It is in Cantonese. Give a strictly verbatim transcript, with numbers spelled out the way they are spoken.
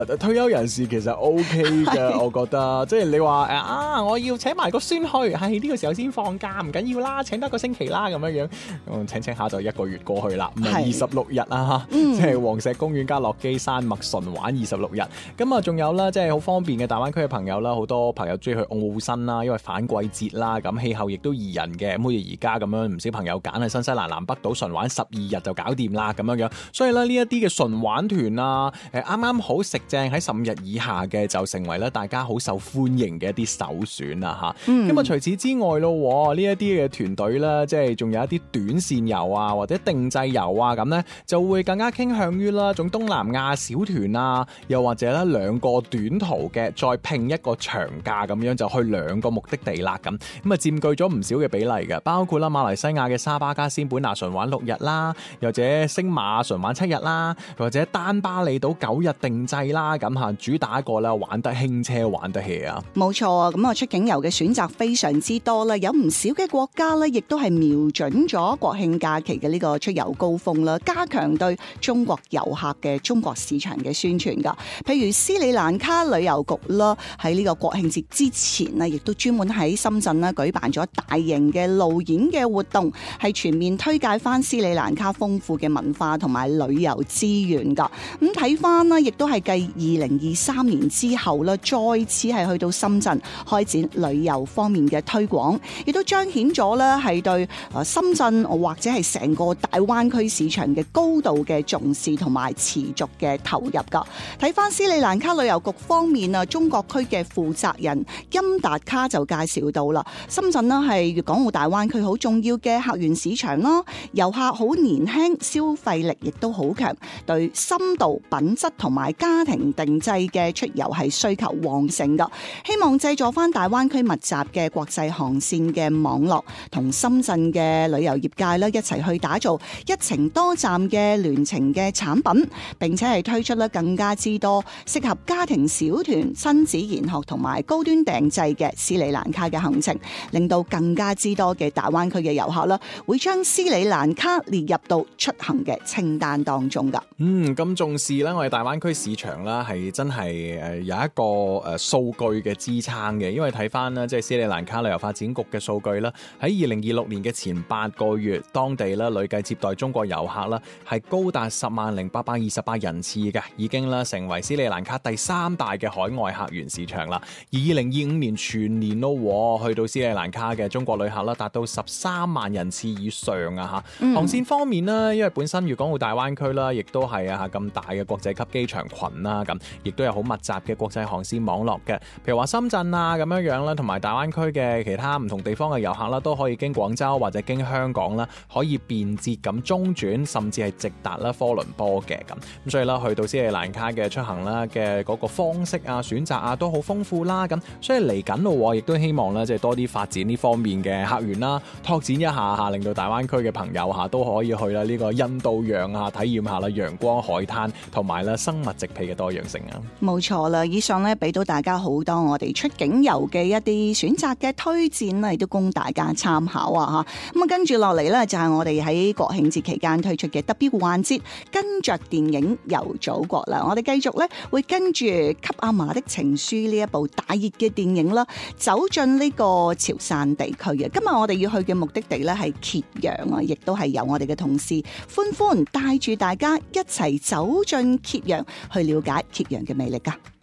退休人士其實 OK 嘅，我覺得，即係你話誒啊，我要請埋個孫去，係呢個時候先放假，唔緊要啦，請多一個星期啦，咁樣樣，嗯，請請下就一個月過去啦，唔係二十六日啊，即係黃石公園加落基山脈純玩二十六日，咁啊仲有啦，即係好方便嘅大灣區嘅朋友啦，好多朋友中意去澳新啦，因為反季節啦，咁氣候亦都宜人嘅，咁好似而家咁樣，唔少朋友揀喺新西蘭南北島純玩十二日就搞掂啦，咁樣樣，所以咧呢一啲嘅純玩團啊，誒啱啱好食正喺十五日以下嘅就成為咧大家好受歡迎嘅一啲首選啦嚇。咁啊、嗯、除此之外咯，呢一啲嘅團隊咧，即係仲有一啲短線遊啊或者定製遊啊咁咧，就會更加傾向於啦種東南亞小團啊，又或者咧兩個短途嘅再拼一個長假咁樣就去兩個目的地啦咁。咁啊佔據咗唔少嘅比例嘅，包括啦馬來西亞嘅沙巴加仙本那純玩六日啦，又或者星馬純玩七日啦，或者丹巴利島九日定製啦，咁嚇主打一個啦，玩得輕車玩得起啊！ 冇錯啊，咁啊出境遊嘅選擇非常之多啦，有唔少嘅國家咧，亦都係瞄準咗國慶假期嘅呢個出遊高峰啦，加強對中國遊客嘅中國市場嘅宣傳噶。譬如斯里蘭卡旅遊局啦，喺呢個國慶節之前啊，亦都專門喺深圳啦舉辦咗大型嘅路演嘅活動，係全面推介翻斯里蘭卡豐富嘅文化同埋旅遊資源噶。咁睇翻啦，亦都係繼二零二三年之後啦，再次係去到深圳開展旅遊方面嘅推廣，亦都彰顯咗咧係對誒深圳或者係成個大灣區市場嘅高度嘅重視同埋持續嘅投入噶。睇翻斯里蘭卡旅遊局方面啊，中國區嘅負責人金達卡就介紹到啦，深圳呢係粵港澳大灣區好重要嘅客源市場啦，遊客好年輕，消費力亦都好強，對深度、品質同埋家庭定製嘅出遊係需求旺盛噶，希望製作翻大灣區密集嘅國際航線嘅網絡，同深圳嘅旅遊業界咧一齊去打造一程多站嘅聯程嘅產品，並且係推出咧更加之多適合家庭小團、親子研學同埋高端訂製嘅斯里蘭卡嘅行程，令到更加之多嘅大灣區嘅遊客啦會將斯里蘭卡列入到出行嘅清單當中噶。 嗯，咁重視咧，我哋大灣區市場啦，係真係誒有一個誒數據嘅支撐嘅，因為睇翻啦，即係斯里蘭卡旅遊發展局嘅數據啦，喺二零二六年嘅前八個月，當地咧累計接待中國遊客啦係高達十萬零八百二十八人次嘅，已經啦成為斯里蘭卡第三大嘅海外客源市場啦。而二零二五年全年咯，去到斯里蘭卡嘅中國旅客啦達到十三萬人次以上啊嚇。航線方面啦，因為本身粵港澳大灣區啦，亦都係啊咁大嘅國際級機場群啦，咁亦都有好密集嘅國際航線網絡嘅，譬如話深圳啊咁樣樣啦，同埋大灣區嘅其他唔同地方嘅遊客啦，都可以經廣州或者經香港啦，可以便捷咁中轉，甚至係直達啦科倫坡嘅咁。咁所以啦，去到斯里蘭卡嘅出行啦嘅嗰個方式啊、選擇啊都好豐富啦。咁所以嚟緊咯，亦都希望咧即係多啲發展呢方面嘅客源啦，拓展一下嚇，令到大灣區嘅朋友嚇都可以去啦呢個印度洋啊，體驗下啦陽光海灘同埋咧生物植被嘅多樣性啊。 冇錯啦，以上咧俾到大家好多我哋出境遊嘅一啲選擇嘅推薦啦，亦都供大家參考啊嚇。咁啊跟住落嚟咧就係我哋喺國慶節期間推出嘅特別環節，跟着電影遊祖國啦。我哋繼續咧會跟住《給阿嫲的情書》呢一部大熱嘅電影啦，走進呢個潮汕地區嘅。今日我哋要去嘅目的地咧係揭陽啊，亦都係由我哋嘅同事歡歡帶住大家一齊走進揭陽，去了解揭陽嘅魅力噶。